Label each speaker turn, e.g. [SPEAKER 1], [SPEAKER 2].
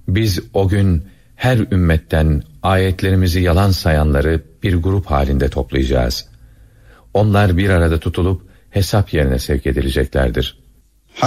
[SPEAKER 1] Biz o gün her ümmetten ayetlerimizi yalan sayanları bir grup halinde toplayacağız. Onlar bir arada tutulup hesap yerine sevk edileceklerdir.